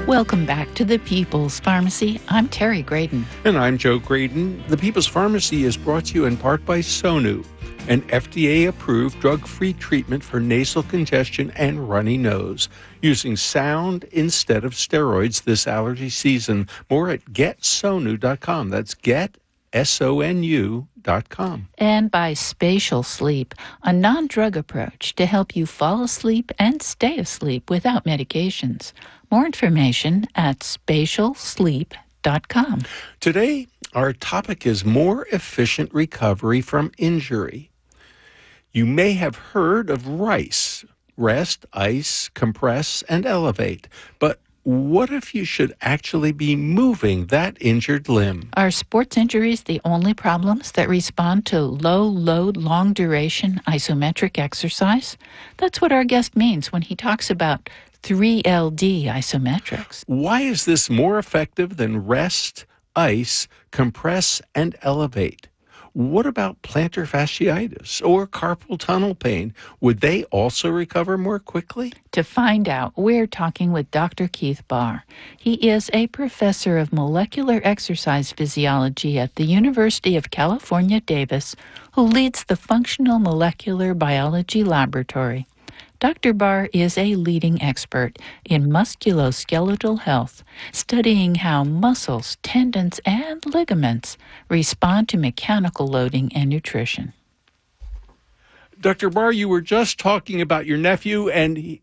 Welcome back to the People's Pharmacy. I'm Terry Graydon. And I'm Joe Graydon. The People's Pharmacy is brought to you in part by Sonu, an FDA-approved drug-free treatment for nasal congestion and runny nose, using sound instead of steroids this allergy season. More at getsonu.com. That's GetSONU.com. And by Spatial Sleep, a non-drug approach to help you fall asleep and stay asleep without medications. More information at spatialsleep.com. Today, our topic is more efficient recovery from injury. You may have heard of RICE, rest, ice, compress, and elevate. But what if you should actually be moving that injured limb? Are sports injuries the only problems that respond to low-load, long-duration isometric exercise? That's what our guest means when he talks about 3LD isometrics. Why is this more effective than rest, ice, compress, and elevate? What about plantar fasciitis or carpal tunnel pain? Would they also recover more quickly? To find out, we're talking with Dr. Keith Barr. He is a professor of molecular exercise physiology at the University of California, Davis, who leads the Functional Molecular Biology Laboratory. Dr. Barr is a leading expert in musculoskeletal health, studying how muscles, tendons, and ligaments respond to mechanical loading and nutrition. Dr. Barr, you were just talking about your nephew, and